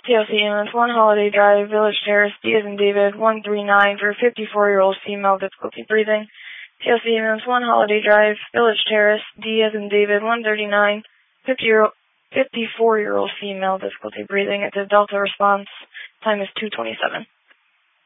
TLC Ambulance 1 Holiday Drive, Village Terrace, D as in David, 139 for 54-year-old female, difficulty breathing. TLC Ambulance 1 Holiday Drive, Village Terrace, D as in David, 139, 54-year-old female, difficulty breathing. It's a Delta response. Time is 2:27.